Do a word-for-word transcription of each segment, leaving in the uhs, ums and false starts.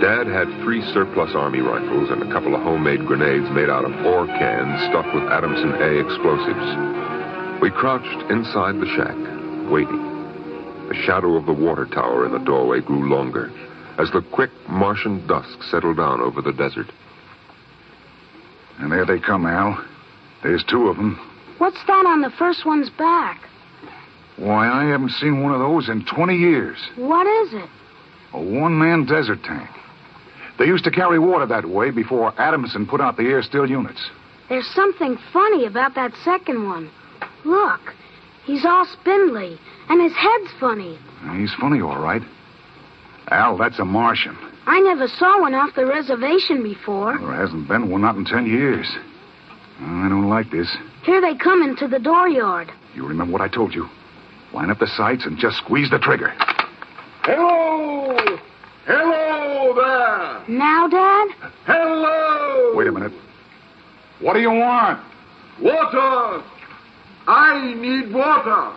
Dad had three surplus Army rifles and a couple of homemade grenades made out of ore cans stuffed with Adamson A explosives. We crouched inside the shack, waiting. The shadow of the water tower in the doorway grew longer as the quick Martian dusk settled down over the desert. And there they come, Al. There's two of them. What's that on the first one's back? Why, I haven't seen one of those in twenty years. What is it? A one-man desert tank. They used to carry water that way before Adamson put out the air-still units. There's something funny about that second one. Look, he's all spindly, and his head's funny. He's funny, all right. Al, that's a Martian. I never saw one off the reservation before. There hasn't been one, not in ten years. I don't like this. Here they come into the dooryard. You remember what I told you. Line up the sights and just squeeze the trigger. Hello! Hello there! Now, Dad? Hello! Wait a minute. What do you want? Water! I need water.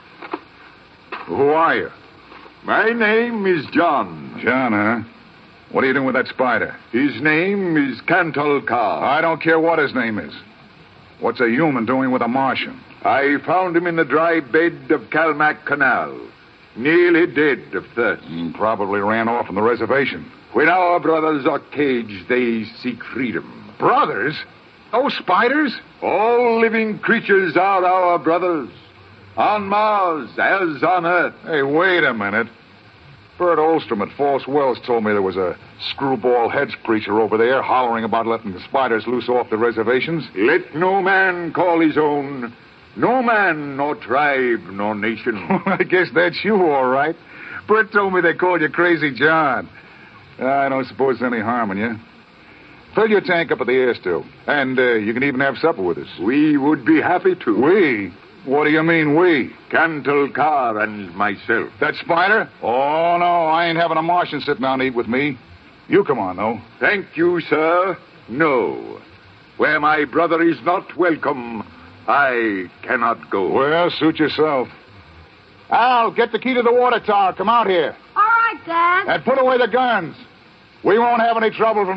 Who are you? My name is John. John, huh? What are you doing with that spider? His name is Cantalcar. I don't care what his name is. What's a human doing with a Martian? I found him in the dry bed of Calmac Canal, nearly dead of thirst. He probably ran off from the reservation. When our brothers are caged, they seek freedom. Brothers? Those spiders? All living creatures are our brothers. On Mars, as on Earth. Hey, wait a minute. Bert Olstrom at False Wells told me there was a screwball heads creature over there hollering about letting the spiders loose off the reservations. Let no man call his own. No man, nor tribe, nor nation. I guess that's you, all right. Bert told me they called you Crazy John. I don't suppose there's any harm in you. Fill your tank up at the air still. And uh, you can even have supper with us. We would be happy to. We? What do you mean, we? Cantalcar and myself. That spider? Oh, no, I ain't having a Martian sit down and eat with me. You come on, though. Thank you, sir. No. Where my brother is not welcome, I cannot go. Well, suit yourself. Al, get the key to the water tower. Come out here. All right, Dad. And put away the guns. We won't have any trouble from